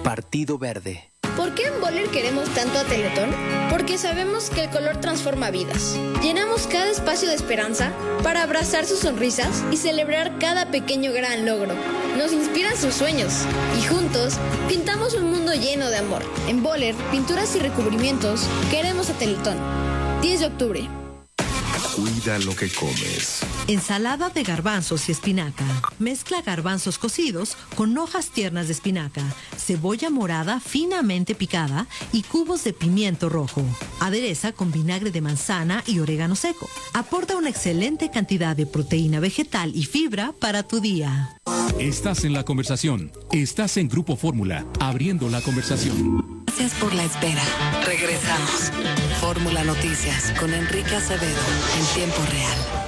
Partido Verde. ¿Por qué en Boller queremos tanto a Teletón? Porque sabemos que el color transforma vidas. Llenamos cada espacio de esperanza para abrazar sus sonrisas y celebrar cada pequeño gran logro. Nos inspiran sus sueños y juntos pintamos un mundo lleno de amor. En Boller, pinturas y recubrimientos, queremos a Teletón. 10 de octubre. Cuida lo que comes. Ensalada de garbanzos y espinaca. Mezcla garbanzos cocidos con hojas tiernas de espinaca, cebolla morada finamente picada y cubos de pimiento rojo. Adereza con vinagre de manzana y orégano seco. Aporta una excelente cantidad de proteína vegetal y fibra para tu día. Estás en la conversación. Estás en Grupo Fórmula, abriendo la conversación. Gracias por la espera. Regresamos. Fórmula Noticias con Enrique Acevedo en tiempo real.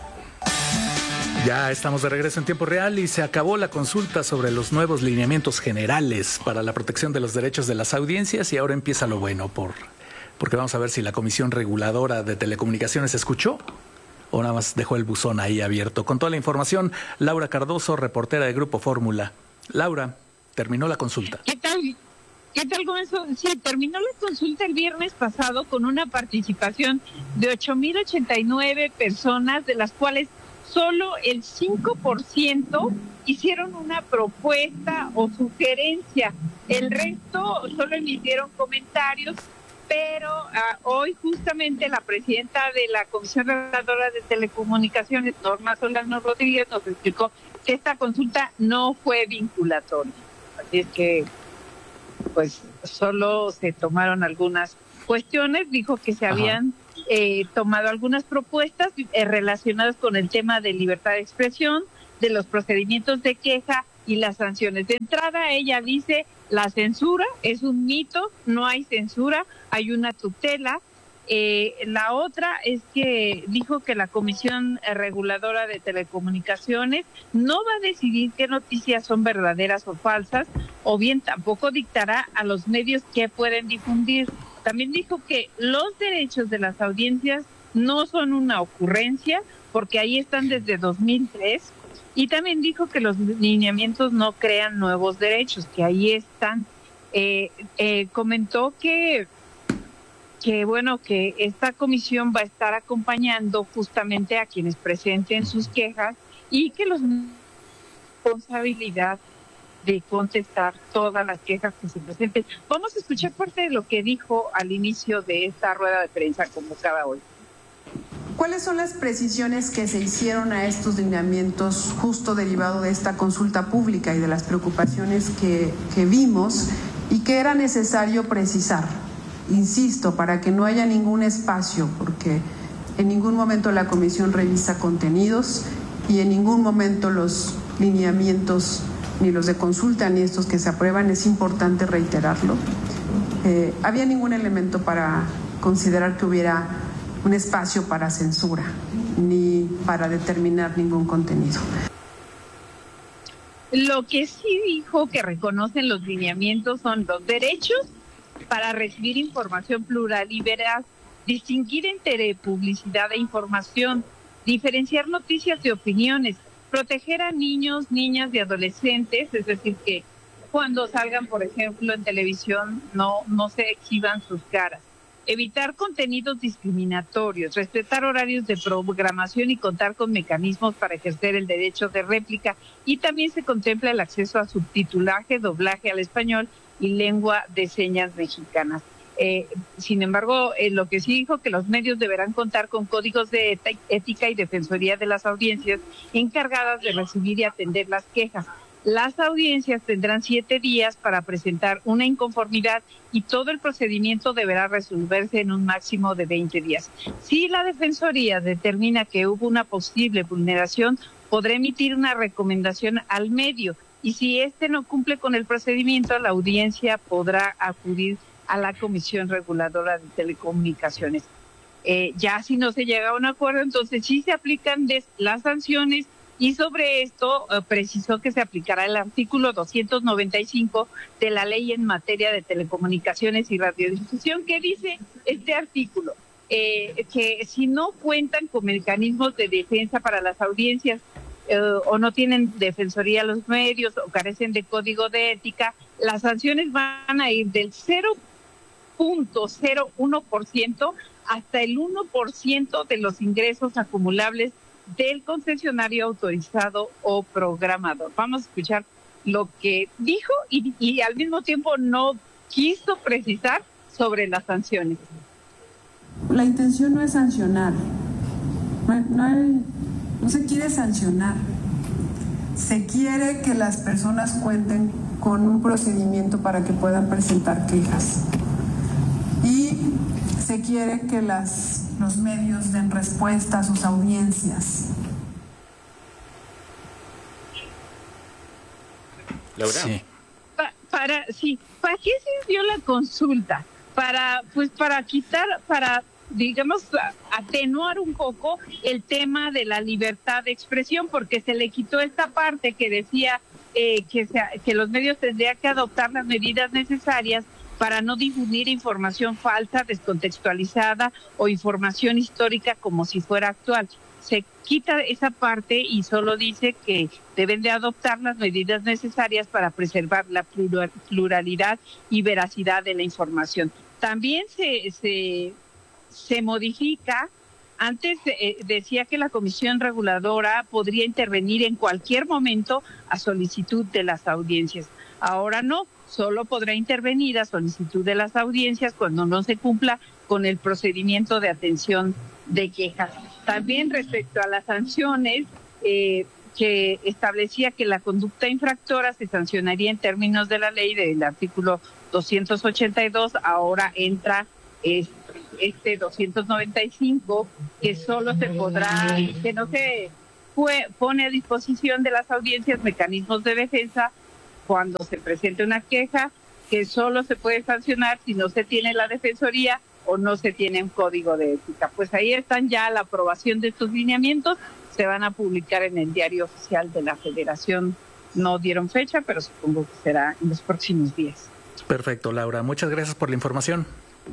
Ya estamos de regreso en tiempo real y se acabó la consulta sobre los nuevos lineamientos generales para la protección de los derechos de las audiencias y ahora empieza lo bueno porque vamos a ver si la Comisión Reguladora de Telecomunicaciones escuchó o nada más dejó el buzón ahí abierto. Con toda la información, Laura Cardoso, reportera de Grupo Fórmula. Laura, terminó la consulta. ¿Qué tal? ¿Qué tal comenzó? Sí, terminó la consulta el viernes pasado con una participación de 8,089 personas, de las cuales solo el 5% hicieron una propuesta o sugerencia. El resto solo emitieron comentarios, pero hoy justamente la presidenta de la Comisión Reguladora de Telecomunicaciones, Norma Solano Rodríguez, nos explicó que esta consulta no fue vinculatoria. Así es que pues solo se tomaron algunas cuestiones, dijo que se habían tomado algunas propuestas relacionadas con el tema de libertad de expresión, de los procedimientos de queja y las sanciones. De entrada, ella dice, la censura es un mito, no hay censura, hay una tutela. La otra es que dijo que la Comisión Reguladora de Telecomunicaciones no va a decidir qué noticias son verdaderas o falsas, o bien tampoco dictará a los medios qué pueden difundir. También dijo que los derechos de las audiencias no son una ocurrencia, porque ahí están desde 2003, y también dijo que los lineamientos no crean nuevos derechos, que ahí están. Comentó que bueno, que esta comisión va a estar acompañando justamente a quienes presenten sus quejas y que los responsabilidad de contestar todas las quejas que se presenten. Vamos a escuchar parte de lo que dijo al inicio de esta rueda de prensa convocada hoy. ¿Cuáles son las precisiones que se hicieron a estos lineamientos justo derivado de esta consulta pública y de las preocupaciones que vimos y que era necesario precisar? Insisto, para que no haya ningún espacio, porque en ningún momento la comisión revisa contenidos y en ningún momento los lineamientos, ni los de consulta, ni estos que se aprueban, es importante reiterarlo. Había ningún elemento para considerar que hubiera un espacio para censura, ni para determinar ningún contenido. Lo que sí dijo que reconocen los lineamientos son los derechos para recibir información plural y veraz, distinguir entre publicidad e información, diferenciar noticias de opiniones, proteger a niños, niñas y adolescentes, es decir, que cuando salgan, por ejemplo, en televisión no se exhiban sus caras, evitar contenidos discriminatorios, respetar horarios de programación y contar con mecanismos para ejercer el derecho de réplica, y también se contempla el acceso a subtitulaje, doblaje al español y lengua de señas mexicanas. Sin embargo, lo que sí dijo que los medios deberán contar con códigos de ética y defensoría de las audiencias encargadas de recibir y atender las quejas. Las audiencias tendrán 7 días para presentar una inconformidad y todo el procedimiento deberá resolverse en un máximo de 20 días. Si la Defensoría determina que hubo una posible vulneración, podrá emitir una recomendación al medio, y si éste no cumple con el procedimiento, la audiencia podrá acudir a la Comisión Reguladora de Telecomunicaciones. Ya si no se llega a un acuerdo, entonces sí se aplican las sanciones, y sobre esto precisó que se aplicará el artículo 295 de la Ley en materia de telecomunicaciones y radiodifusión. ¿Qué dice este artículo? Que si no cuentan con mecanismos de defensa para las audiencias, o no tienen defensoría los medios, o carecen de código de ética, las sanciones van a ir del 0.01% hasta el 1% de los ingresos acumulables del concesionario autorizado o programador. Vamos a escuchar lo que dijo y al mismo tiempo no quiso precisar sobre las sanciones. La intención no es sancionar, no se quiere sancionar, se quiere que las personas cuenten con un procedimiento para que puedan presentar quejas y se quiere que los medios den respuesta a sus audiencias. Laura. Sí. ¿Para qué sirvió la consulta? Para digamos, atenuar un poco el tema de la libertad de expresión, porque se le quitó esta parte que decía que los medios tendrían que adoptar las medidas necesarias para no difundir información falsa, descontextualizada o información histórica como si fuera actual. Se quita esa parte y solo dice que deben de adoptar las medidas necesarias para preservar la pluralidad y veracidad de la información. También se modifica. Antes decía que la Comisión Reguladora podría intervenir en cualquier momento a solicitud de las audiencias. Ahora no, solo podrá intervenir a solicitud de las audiencias cuando no se cumpla con el procedimiento de atención de quejas. También respecto a las sanciones, que establecía que la conducta infractora se sancionaría en términos de la ley del artículo 282, ahora entra este 295, que solo se podrá, que no se pone a disposición de las audiencias mecanismos de defensa cuando se presente una queja, que solo se puede sancionar si no se tiene la defensoría o no se tiene un código de ética. Pues ahí están ya la aprobación de estos lineamientos, se van a publicar en el diario oficial de la Federación. No dieron fecha, pero supongo que será en los próximos días. Perfecto, Laura. Muchas gracias por la información.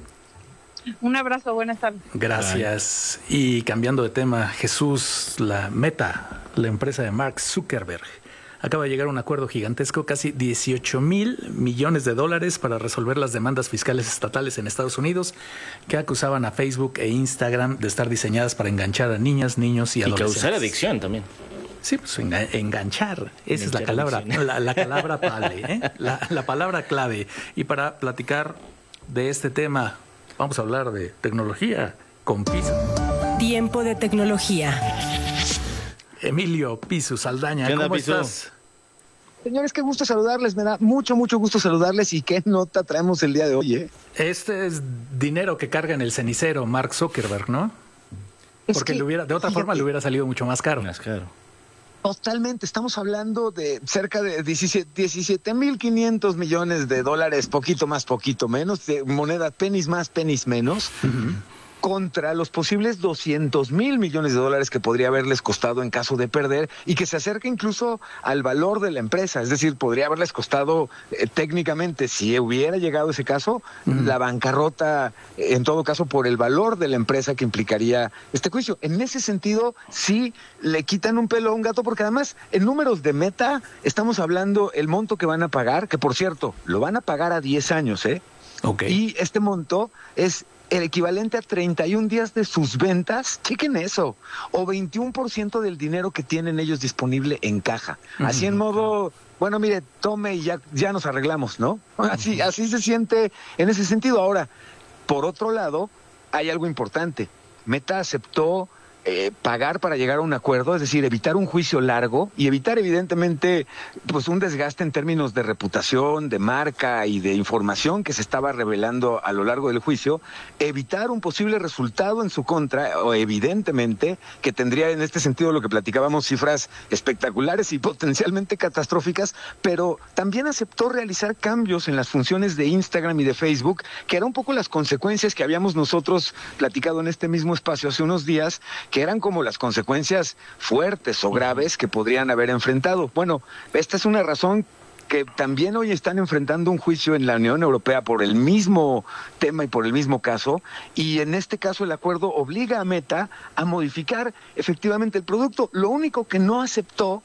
Un abrazo, buenas tardes. Gracias. Y cambiando de tema, Jesús, la Meta, la empresa de Mark Zuckerberg, acaba de llegar a un acuerdo gigantesco, casi $18,000 millones para resolver las demandas fiscales estatales en Estados Unidos que acusaban a Facebook e Instagram de estar diseñadas para enganchar a niñas, niños y adolescentes. Y causar adicción también. Sí, pues enganchar. Esa es la palabra, la palabra clave, la palabra clave. Y para platicar de este tema, vamos a hablar de tecnología con Pisu. Tiempo de tecnología. Emilio Pisu Saldaña, ¿cómo estás? Señores, qué gusto saludarles, me da mucho gusto saludarles y qué nota traemos el día de hoy, ¿eh? Este es dinero que carga en el cenicero Mark Zuckerberg, ¿no? Porque de otra forma le hubiera salido mucho más caro. Totalmente, estamos hablando de cerca de 17,500 millones de dólares, poquito más, poquito menos, de moneda pennies más, pennies menos. Contra los posibles 200,000 millones de dólares que podría haberles costado en caso de perder y que se acerca incluso al valor de la empresa. Es decir, podría haberles costado técnicamente, si hubiera llegado ese caso, la bancarrota, en todo caso, por el valor de la empresa que implicaría este juicio. En ese sentido, sí le quitan un pelo a un gato, porque además, en números de Meta, estamos hablando el monto que van a pagar, que por cierto, lo van a pagar a 10 años, ¿eh? Okay. Y este monto es el equivalente a 31 días de sus ventas, chequen eso, o 21% del dinero que tienen ellos disponible en caja. Así en modo, bueno, mire, tome y ya nos arreglamos, ¿no? Así se siente en ese sentido. Ahora, por otro lado, hay algo importante. Meta aceptó pagar para llegar a un acuerdo, es decir, evitar un juicio largo y evitar evidentemente pues un desgaste en términos de reputación, de marca y de información que se estaba revelando a lo largo del juicio, evitar un posible resultado en su contra, o evidentemente que tendría en este sentido lo que platicábamos, cifras espectaculares y potencialmente catastróficas, pero también aceptó realizar cambios en las funciones de Instagram y de Facebook, que eran un poco las consecuencias que habíamos nosotros platicado en este mismo espacio hace unos días, que eran como las consecuencias fuertes o graves que podrían haber enfrentado. Bueno, esta es una razón que también hoy están enfrentando un juicio en la Unión Europea por el mismo tema y por el mismo caso, y en este caso el acuerdo obliga a Meta a modificar efectivamente el producto. Lo único que no aceptó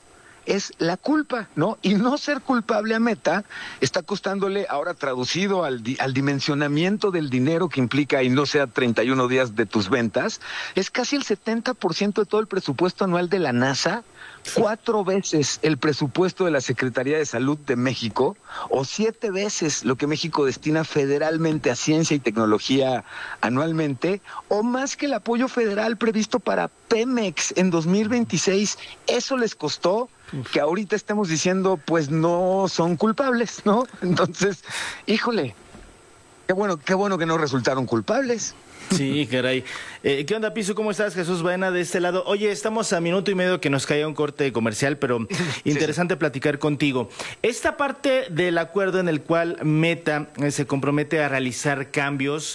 es la culpa, ¿no? Y no ser culpable a Meta está costándole, ahora traducido al dimensionamiento del dinero que implica y no sea 31 días de tus ventas, es casi el 70% de todo el presupuesto anual de la NASA, 4 veces el presupuesto de la Secretaría de Salud de México, o 7 veces lo que México destina federalmente a ciencia y tecnología anualmente, o más que el apoyo federal previsto para Pemex en 2026. Eso les costó que ahorita estemos diciendo, pues no son culpables, ¿no? Entonces, híjole, qué bueno que no resultaron culpables. Sí, caray. ¿Qué onda, Piso? ¿Cómo estás? Jesús Baena de este lado. Oye, estamos a minuto y medio que nos caiga un corte comercial, pero interesante platicar contigo. Esta parte del acuerdo en el cual Meta se compromete a realizar cambios,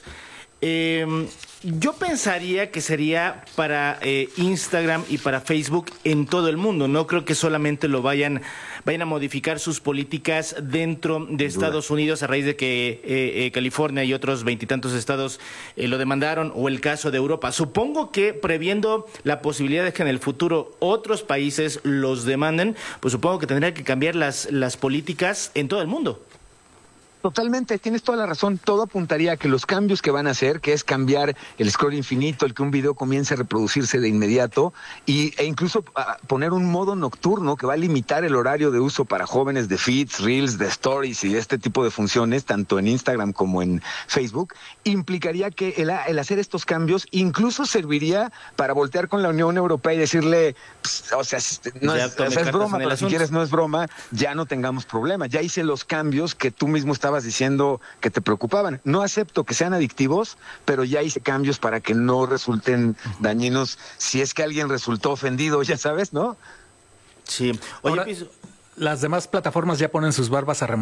yo pensaría que sería para Instagram y para Facebook en todo el mundo. No creo que solamente lo vayan a modificar sus políticas dentro de Estados Unidos a raíz de que California y otros 20 y tantos estados lo demandaron, o el caso de Europa. Supongo que previendo la posibilidad de que en el futuro otros países los demanden, pues supongo que tendría que cambiar las políticas en todo el mundo. Totalmente, tienes toda la razón. Todo apuntaría a que los cambios que van a hacer, que es cambiar el scroll infinito, el que un video comience a reproducirse de inmediato, e incluso poner un modo nocturno que va a limitar el horario de uso para jóvenes de feeds, reels, de stories y este tipo de funciones, tanto en Instagram como en Facebook, implicaría que el hacer estos cambios incluso serviría para voltear con la Unión Europea y decirle, o sea, no es broma, pero si quieres no es broma, ya no tengamos problema. Ya hice los cambios que tú mismo estabas diciendo que te preocupaban. No acepto que sean adictivos, pero ya hice cambios para que no resulten dañinos si es que alguien resultó ofendido, ya sabes, ¿no? Sí. Oye, ahora, las demás plataformas ya ponen sus barbas a remojar.